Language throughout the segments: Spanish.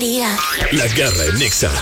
quería. La Garra en Nexa.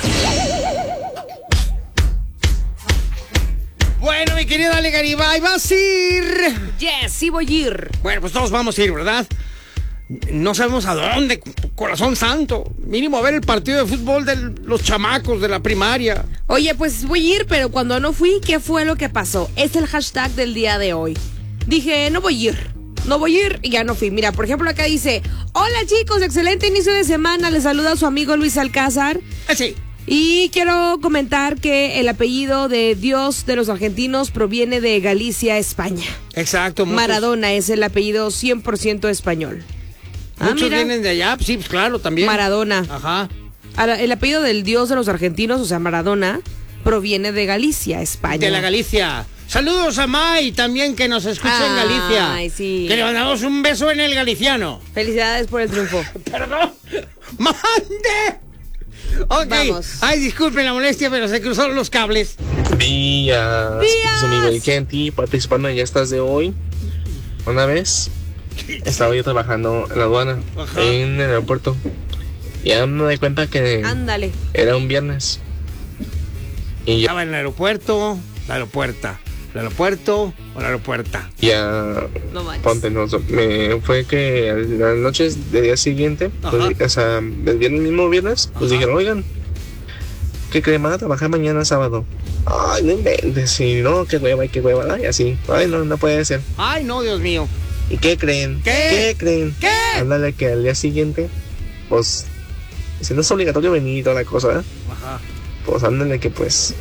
Bueno, mi querida Ale Garibay, ¿vas a ir? Yes, sí voy a ir. Bueno, pues todos vamos a ir, ¿verdad? No sabemos a dónde, corazón santo. Mínimo a ver el partido de fútbol de los chamacos de la primaria. Oye, pues voy a ir, pero cuando no fui, ¿qué fue lo que pasó? Es el hashtag del día de hoy. Dije, no voy a ir. No voy a ir y ya no fui. Mira, por ejemplo, acá dice: hola chicos, excelente inicio de semana. Les saluda a su amigo Luis Alcázar. Sí. Y quiero comentar que el apellido de Dios de los argentinos proviene de Galicia, España. Exacto. Maradona es el apellido 100% español. Muchos vienen de allá, sí, pues claro, también. Maradona. Ajá. Ahora, el apellido del Dios de los argentinos, o sea, Maradona, proviene de Galicia, España. De la Galicia. Saludos a May también, que nos escucha en Galicia. Ay, sí. Que le mandamos un beso en el galiciano. Felicidades por el triunfo. Perdón. ¡Mande! Ok. Vamos. Ay, disculpen la molestia, pero se cruzaron los cables. Días. Es amigo de Kenty, participando en Ya Estás de hoy. Una vez estaba yo trabajando en la aduana, en el aeropuerto. Y ya me di cuenta que Ándale. era un viernes. Y ya, Estaba en el aeropuerto, la aeropuerta. ¿El aeropuerto o la aeropuerta? ya No manches. ponte, no, me fue que las noches del día siguiente, pues, o sea, el viernes mismo viernes, pues dijeron, oigan, ¿qué creen? ¿Van a trabajar mañana sábado? Ay, no inventes, y no, qué hueva, y así. Ay, no puede ser. Ay, no, Dios mío. ¿Y qué creen? ¿Qué? creen? ¿Qué? Ándale, que al día siguiente, pues, si no es obligatorio venir y toda la cosa, Ajá. pues ándale que pues...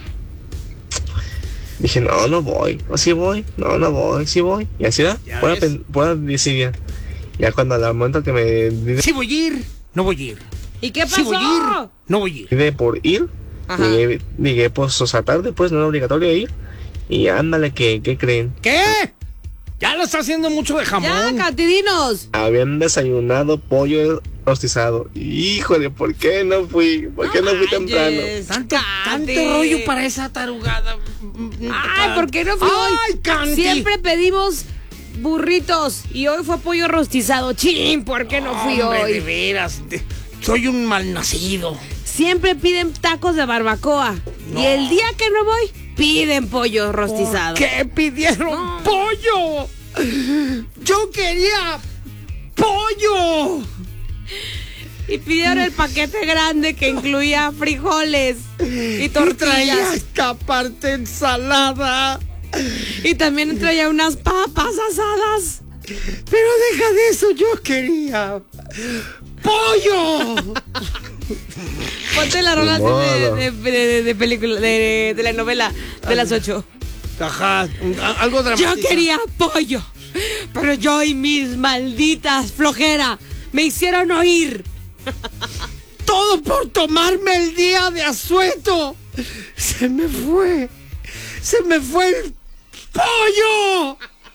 Dije, no voy, o sí voy, no voy, sí voy. Y así da, Ya pueda ves. decidir. Ya cuando al momento que me Sí voy a ir, no voy a ir. ¿Y qué pasó? Sí voy a ir, no voy a ir. decidí por ir, Ajá. llegué pues, o sea, tarde, pues, no era obligatorio ir. Y ándale, ¿qué creen? ¿Qué? Ya lo está haciendo mucho de Ya, jamón. cantidinos. Habían desayunado pollo rostizado. Híjole, ¿por qué no fui? ¿Por qué no fui temprano? Tanto Canti. rollo para esa tarugada. Ay, ¿por qué no fui hoy? Ay, Canti. Siempre pedimos burritos y hoy fue pollo rostizado. Chin, ¿por qué no fui Hombre, hoy? de veras, soy un malnacido. Siempre piden tacos de barbacoa. No. Y el día que no voy, piden pollo rostizado. ¿Qué pidieron? No. ¡Pollo! ¡Yo quería pollo! Y pidieron el paquete grande que incluía frijoles y Y traía tortillas. esta parte ensalada. Y también traía unas papas asadas. Pero deja de eso, yo quería pollo. Ponte la rola Ni modo. de película, de la novela de las 8. Ajá, algo dramático. Yo quería pollo, pero yo y mis malditas flojera me hicieron oír. Todo por tomarme el día de asueto. Se me fue el pollo.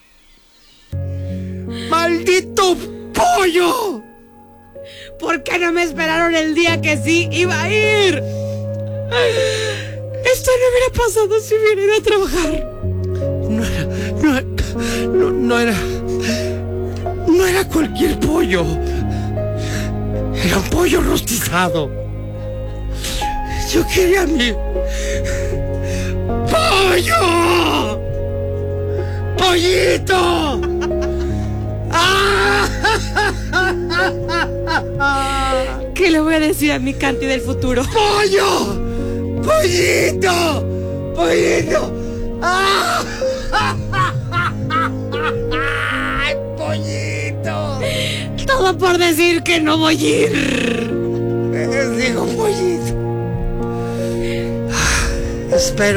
¡Maldito pollo! ¿Por qué no me esperaron el día que sí iba a ir? Esto no hubiera pasado si hubiera ido a trabajar. No era cualquier pollo. Era un pollo rostizado. Yo quería mi pollo. ¡Pollito! ¡Ah! ¿Qué le voy a decir a mi Canti del futuro? ¡Pollo! ¡Pollito! ¡Pollito! ¡Ah! ¡Ay, pollito! Todo por decir que no voy a ir. Les digo, pollito. Espero